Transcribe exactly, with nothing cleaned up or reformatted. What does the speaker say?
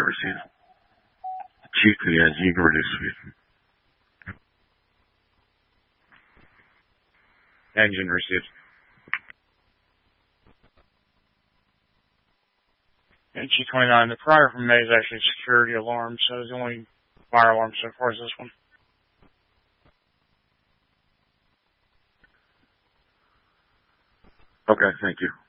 received. G P S, you can reduce speed. Engine received. And G twenty-nine, the prior from May is actually security alarm, so the only fire alarm so far is this one. Okay, thank you.